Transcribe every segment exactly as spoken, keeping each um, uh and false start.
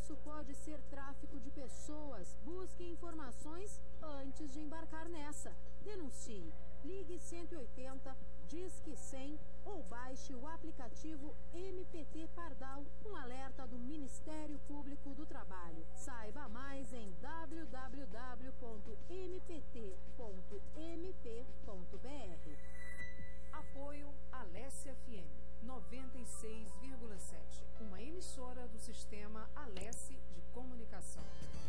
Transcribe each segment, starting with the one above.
Isso pode ser tráfico de pessoas. Busque informações antes de embarcar nessa. Denuncie. Ligue cento e oitenta, Disque cem ou baixe o aplicativo M P T Pardal, um alerta do Ministério Público do Trabalho. Saiba mais em w w w ponto m p t ponto m p ponto b r. Apoio Alessia F M noventa e seis vírgula sete, uma emissora do sistema Alessi de Comunicação.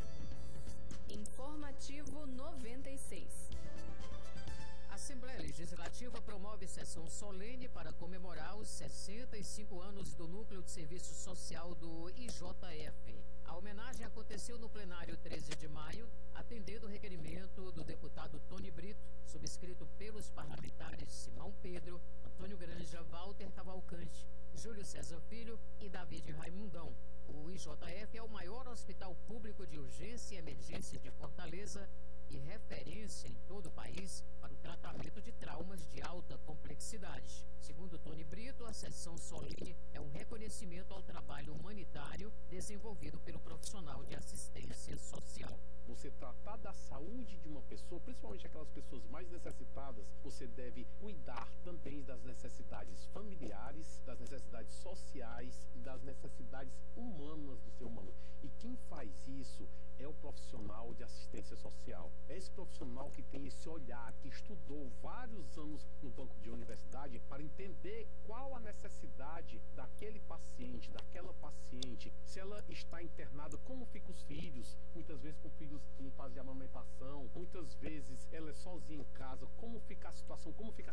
Informativo noventa e seis. A Assembleia Legislativa promove sessão solene para comemorar os sessenta e cinco anos do Núcleo de Serviço Social do I J F. A homenagem aconteceu no plenário treze de maio, atendendo o requerimento do deputado Tony Brito, subscrito pelos parlamentares Simão Pedro, Antônio Granja, Walter Cavalcante, Júlio César Filho e David Raimundão. O I J F é o maior hospital público de urgência e emergência de Fortaleza e referência em todo o país para o tratamento de traumas de alta complexidade. Segundo Tony Brito, a sessão solene é um reconhecimento ao trabalho humanitário desenvolvido pelo profissional de assistência social. Você tratar da saúde de uma pessoa, principalmente aquelas pessoas mais necessitadas, você deve cuidar também das necessidades familiares, das necessidades sociais e das necessidades humanas do ser humano. E quem faz isso é o profissional de assistência social. É esse profissional que tem esse olhar, que estudou vários anos no banco de universidade para entender qual a necessidade daquele paciente, daquela paciente. Se ela está internada, como ficam os filhos, muitas vezes com filhos em fase de amamentação, muitas vezes ela é sozinha em casa, como fica a situação, como fica